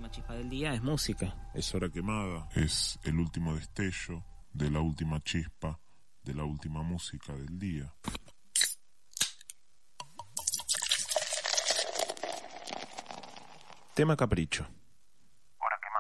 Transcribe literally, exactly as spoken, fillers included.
última chispa del día es música. Es hora quemada, es el último destello de la última chispa, de la última música del día. Tema capricho.